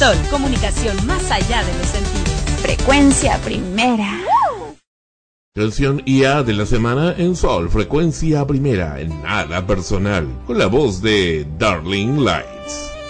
Sol, comunicación más allá de los sentidos. Frecuencia Primera. Canción IA de la semana en Sol, Frecuencia Primera, en Nada Personal, con la voz de Darling Lights.